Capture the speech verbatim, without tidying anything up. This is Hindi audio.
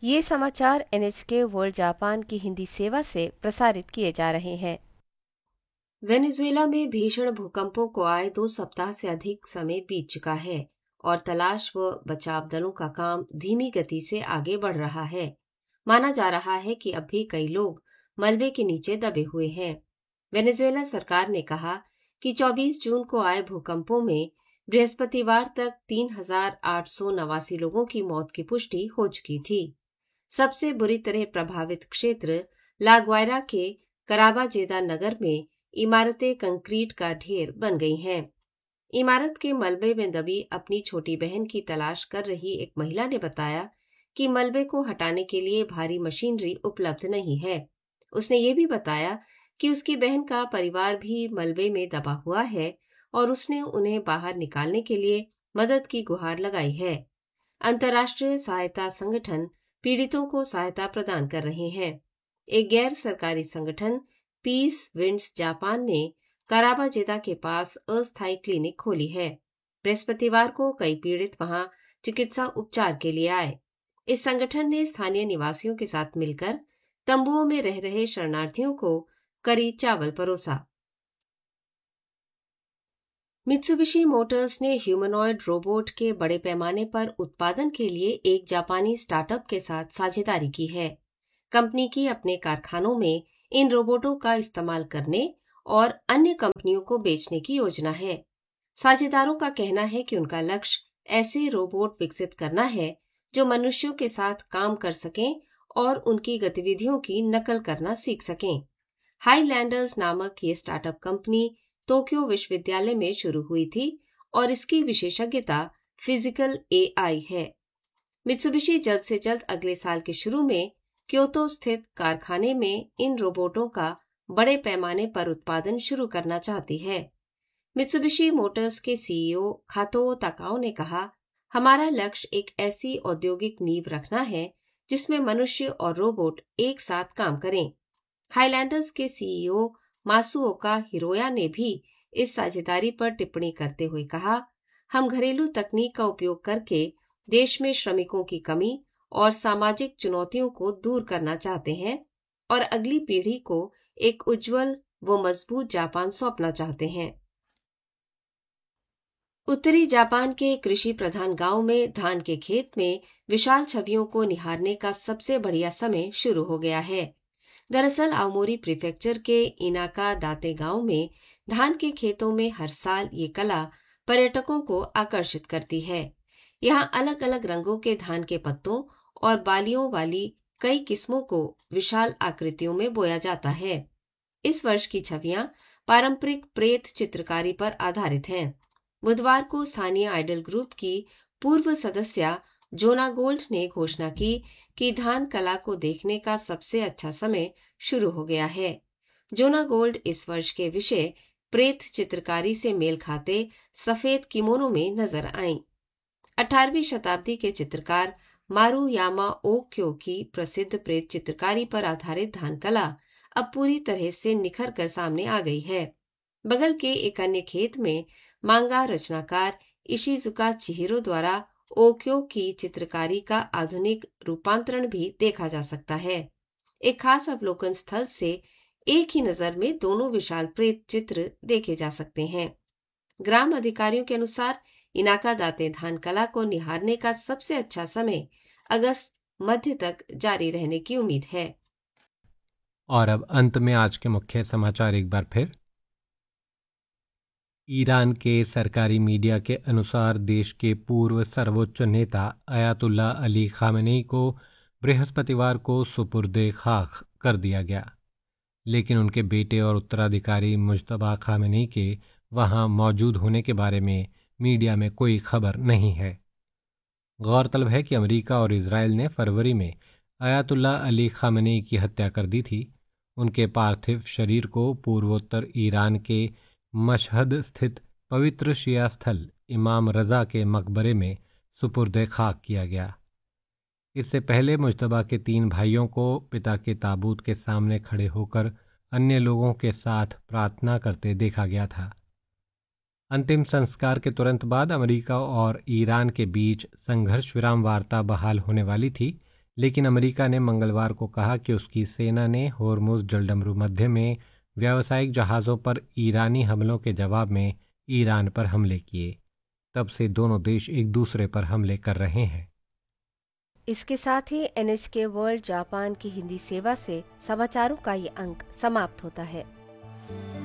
ये समाचार एन एच के वर्ल्ड जापान की हिंदी सेवा से प्रसारित किए जा रहे हैं। वेनेजुएला में भीषण भूकंपों को आए दो सप्ताह से अधिक समय बीत चुका है और तलाश व बचाव दलों का काम धीमी गति से आगे बढ़ रहा है। माना जा रहा है कि अब भी कई लोग मलबे के नीचे दबे हुए हैं। वेनेजुएला सरकार ने कहा कि चौबीस जून को आए भूकंपों में बृहस्पतिवार तक तीन हजार आठ सौ नवासी लोगों की मौत की पुष्टि हो चुकी थी। सबसे बुरी तरह प्रभावित क्षेत्र लागवायरा के कराबाजेदा नगर में इमारतें कंक्रीट का ढेर बन गई हैं। इमारत के मलबे में दबी अपनी छोटी बहन की तलाश कर रही एक महिला ने बताया कि मलबे को हटाने के लिए भारी मशीनरी उपलब्ध नहीं है। उसने ये भी बताया कि उसकी बहन का परिवार भी मलबे में दबा हुआ है और उसने उन्हें बाहर निकालने के लिए मदद की गुहार लगाई है। अंतर्राष्ट्रीय सहायता संगठन पीड़ितों को सहायता प्रदान कर रहे हैं। एक गैर सरकारी संगठन पीस विंड्स जापान ने कराबाजेदा के पास अस्थायी क्लिनिक खोली है। बृहस्पतिवार को कई पीड़ित वहां चिकित्सा उपचार के लिए आए। इस संगठन ने स्थानीय निवासियों के साथ मिलकर तंबुओं में रह रहे शरणार्थियों को करी चावल परोसा। मित्सुबिशी मोटर्स ने ह्यूमनॉइड रोबोट के बड़े पैमाने पर उत्पादन के लिए एक जापानी स्टार्टअप के साथ साझेदारी की है। कंपनी की अपने कारखानों में इन रोबोटों का इस्तेमाल करने और अन्य कंपनियों को बेचने की योजना है। साझेदारों का कहना है कि उनका लक्ष्य ऐसे रोबोट विकसित करना है जो मनुष्यों के साथ काम कर सकें और उनकी गतिविधियों की नकल करना सीख सकें। हाईलैंडर्स नामक ये स्टार्टअप कंपनी टोक्यो विश्वविद्यालय में शुरू हुई थी और इसकी विशेषज्ञता फिजिकल ए आई है। मित्सुबिशी जल्द से जल्द अगले साल के शुरू में क्योतो स्थित कारखाने में इन रोबोटों का बड़े पैमाने पर उत्पादन शुरू करना चाहती है। मित्सुबिशी मोटर्स के सीईओ खातो ताकाओ ने कहा, हमारा लक्ष्य एक ऐसी औद्योगिक नींव रखना है जिसमें मनुष्य और रोबोट एक साथ काम करें। हाईलैंडर्स के सीईओ मासुओका हिरोया ने भी इस साझेदारी पर टिप्पणी करते हुए कहा, हम घरेलू तकनीक का उपयोग करके देश में श्रमिकों की कमी और सामाजिक चुनौतियों को दूर करना चाहते हैं और अगली पीढ़ी को एक उज्जवल व मजबूत जापान सौंपना चाहते हैं। उत्तरी जापान के कृषि प्रधान गांव में धान के खेत में विशाल छवियों को निहारने का सबसे बढ़िया समय शुरू हो गया है। दरअसल आओमोरी प्रीफेक्चर के इनाका दाते गांव में धान के खेतों में हर साल ये कला पर्यटकों को आकर्षित करती है। यहाँ अलग अलग रंगों के धान के पत्तों और बालियों वाली कई किस्मों को विशाल आकृतियों में बोया जाता है। इस वर्ष की छवियां पारंपरिक प्रेत चित्रकारी पर आधारित हैं। बुधवार को स्थानीय आइडल ग्रुप की पूर्व सदस्य जोना गोल्ड ने घोषणा की कि धान कला को देखने का सबसे अच्छा समय शुरू हो गया है। जोना गोल्ड इस वर्ष के विषय प्रेत चित्रकारी से मेल खाते सफेद किमोनो में नजर आईं। अठारहवीं शताब्दी के चित्रकार मारुयामा ओक्यो की प्रसिद्ध प्रेत चित्रकारी पर आधारित धान कला अब पूरी तरह से निखर कर सामने आ गई है। बगल के एक अन्य खेत में मांगा रचनाकार इशिजुका चिहिरो द्वारा ओक्यो की चित्रकारी का आधुनिक रूपांतरण भी देखा जा सकता है। एक खास अवलोकन स्थल से एक ही नजर में दोनों विशाल प्रेत चित्र देखे जा सकते हैं। ग्राम अधिकारियों के अनुसार इनाका दाते धान कला को निहारने का सबसे अच्छा समय अगस्त मध्य तक जारी रहने की उम्मीद है। और अब अंत में आज के मुख्य समाचार एक बार फिर। ईरान के सरकारी मीडिया के अनुसार देश के पूर्व सर्वोच्च नेता अयातुल्ला अली खामेनी को बृहस्पतिवार को सुपुर्दे खाक कर दिया गया, लेकिन उनके बेटे और उत्तराधिकारी मुज्तबा खामेनी के वहां मौजूद होने के बारे में मीडिया में कोई खबर नहीं है। गौरतलब है कि अमेरिका और इजराइल ने फरवरी में अयातुल्ला अली खामेनी की हत्या कर दी थी। उनके पार्थिव शरीर को पूर्वोत्तर ईरान के मशहद स्थित पवित्र शिया स्थल इमाम रजा के मकबरे में सुपुर्दे खाक किया गया। इससे पहले मुज्तबा के तीन भाइयों को पिता के ताबूत के सामने खड़े होकर अन्य लोगों के साथ प्रार्थना करते देखा गया था। अंतिम संस्कार के तुरंत बाद अमेरिका और ईरान के बीच संघर्ष विराम वार्ता बहाल होने वाली थी, लेकिन अमेरिका ने मंगलवार को कहा कि उसकी सेना ने होर्मुज जलडमरू मध्य में व्यावसायिक जहाज़ों पर ईरानी हमलों के जवाब में ईरान पर हमले किए। तब से दोनों देश एक दूसरे पर हमले कर रहे हैं। इसके साथ ही एन एच के वर्ल्ड जापान की हिंदी सेवा से समाचारों का ये अंक समाप्त होता है।